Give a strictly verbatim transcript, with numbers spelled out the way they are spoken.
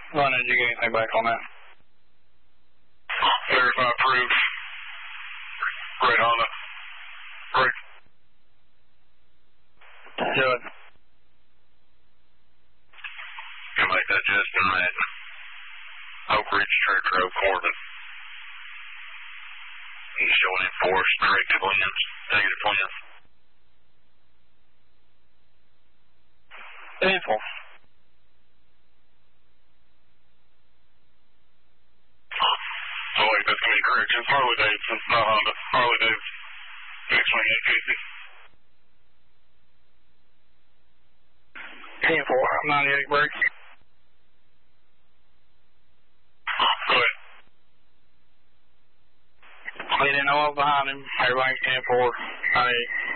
Run, did you get anything back on that? Verify approved. Right on it. Right. Good. Can make that adjustment at Oak Ridge Church Road, Corbin. He's showing it for us, directed winds, negative winds. Painful. Oh wait, that's going to be corrections. Harley Davidson, not Honda. Harley Davidson. Next one, eight fifty. Painful. ninety-eight break. Go ahead. He didn't know I was behind him. Everybody ten four, ninety-eight.